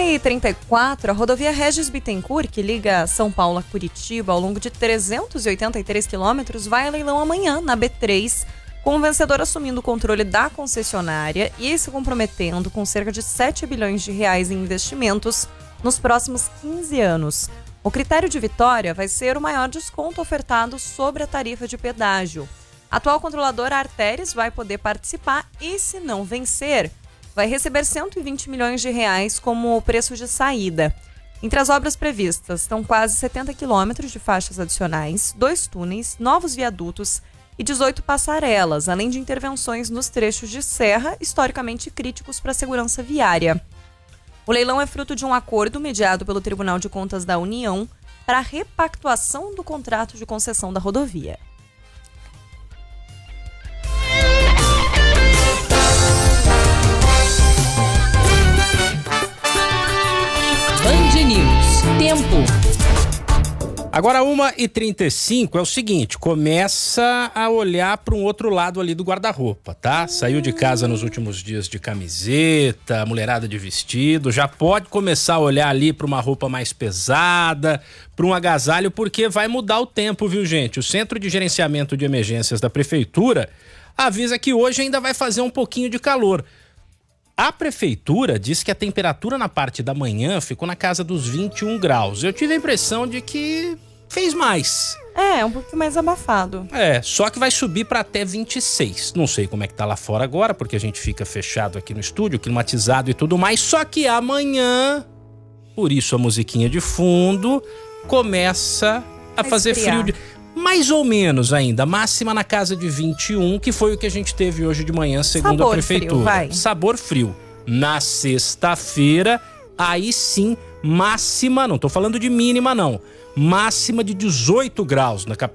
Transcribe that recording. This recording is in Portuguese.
1h34, a rodovia Regis Bittencourt, que liga São Paulo a Curitiba ao longo de 383 quilômetros, vai a leilão amanhã na B3, com o vencedor assumindo o controle da concessionária e se comprometendo com cerca de 7 bilhões de reais em investimentos nos próximos 15 anos. O critério de vitória vai ser o maior desconto ofertado sobre a tarifa de pedágio. A atual controladora Artéries vai poder participar e, se não vencer, vai receber 120 milhões de reais como preço de saída. Entre as obras previstas estão quase 70 quilômetros de faixas adicionais, 2 túneis, novos viadutos e 18 passarelas, além de intervenções nos trechos de serra historicamente críticos para a segurança viária. O leilão é fruto de um acordo mediado pelo Tribunal de Contas da União para a repactuação do contrato de concessão da rodovia. Band News. Tempo. Agora 1h35 é o seguinte, começa a olhar para um outro lado ali do guarda-roupa, tá? Saiu de casa nos últimos dias de camiseta, mulherada de vestido, já pode começar a olhar ali para uma roupa mais pesada, para um agasalho, porque vai mudar o tempo, viu, gente? O Centro de Gerenciamento de Emergências da Prefeitura avisa que hoje ainda vai fazer um pouquinho de calor. A prefeitura diz que a temperatura na parte da manhã ficou na casa dos 21 graus. Eu tive a impressão de que fez mais. Um pouquinho mais abafado. Só que vai subir para até 26. Não sei como é que tá lá fora agora, porque a gente fica fechado aqui no estúdio, climatizado e tudo mais. Só que amanhã, por isso a musiquinha de fundo, começa a fazer esfriar. frio. Mais ou menos ainda, máxima na casa de 21, que foi o que a gente teve hoje de manhã, segundo Sabor a prefeitura. frio, vai. Sabor frio. Na sexta-feira, aí sim, máxima, não tô falando de mínima não, máxima de 18 graus na capital.